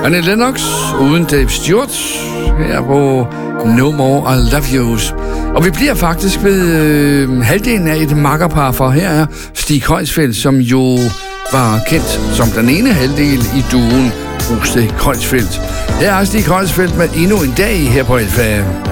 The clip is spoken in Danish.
Annie Lennox uden Dave Stewart her på No More I Love Yous. Og vi bliver faktisk ved halvdelen af et makkerpar, for her er Stig Højsfeldt, som jo var kendt som den ene halvdel i duoen Stig Højsfeldt. Her er Stig Højsfeldt med endnu en dag her på Alfa.